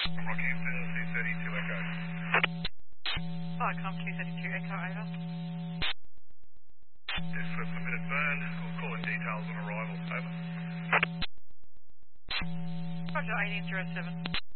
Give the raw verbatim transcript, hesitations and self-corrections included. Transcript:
I'm Rockhampton, two thirty-two Echo. Oh, com two thirty-two Echo, over. Yes, for submitted burn. We'll call in details on arrival. Over. Roger, eighteen zero seven.